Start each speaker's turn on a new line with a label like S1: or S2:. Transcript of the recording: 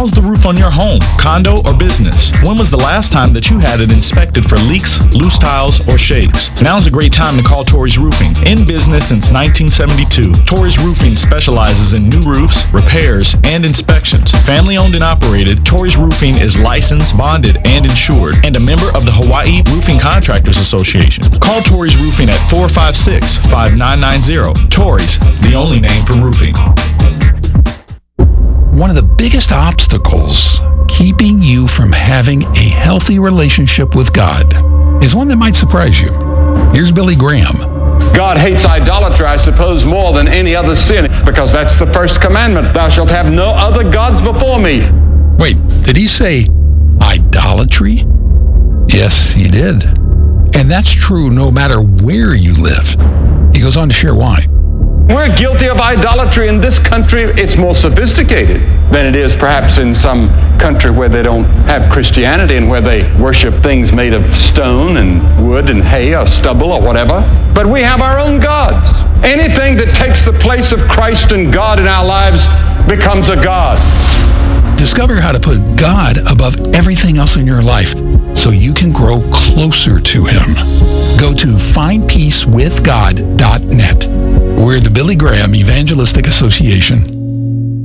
S1: How's the roof on your home, condo, or business? When was the last time that you had it inspected for leaks, loose tiles, or shakes? Now's a great time to call Torrey's Roofing. In business since 1972, Torrey's Roofing specializes in new roofs, repairs, and inspections. Family owned and operated, Torrey's Roofing is licensed, bonded, and insured, and a member of the Hawaii Roofing Contractors Association. Call Torrey's Roofing at 456-5990. Torrey's, the only name for roofing.
S2: One of the biggest obstacles keeping you from having a healthy relationship with God is one that might surprise you. Here's Billy Graham.
S3: God hates idolatry, I suppose, more than any other sin, because that's the first commandment. Thou shalt have no other gods before me.
S2: Wait, did he say idolatry? Yes, he did. And that's true no matter where you live. He goes on to share why.
S3: We're guilty of idolatry in this country. It's more sophisticated than it is perhaps in some country where they don't have Christianity and where they worship things made of stone and wood and hay or stubble or whatever. But we have our own gods. Anything that takes the place of Christ and God in our lives becomes a god.
S2: Discover how to put God above everything else in your life so you can grow closer to Him. Go to findpeacewithgod.net. We're the Billy Graham Evangelistic Association.